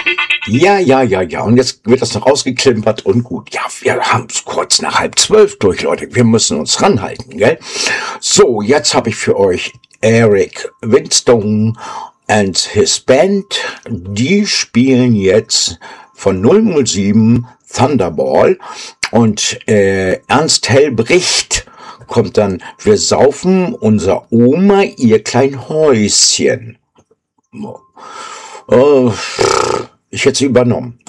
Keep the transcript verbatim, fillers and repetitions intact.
Ja, ja, ja, ja. Und jetzt wird das noch ausgeklimpert und gut. Ja, wir haben es kurz nach halb zwölf durch, Leute. Wir müssen uns ranhalten, gell? So, jetzt habe ich für euch Eric Winstone and his Band. Die spielen jetzt von null null sieben Thunderball. Und äh, Ernst Hellbricht kommt dann, wir saufen unser Oma ihr klein Häuschen. Oh, ich hätte sie übernommen.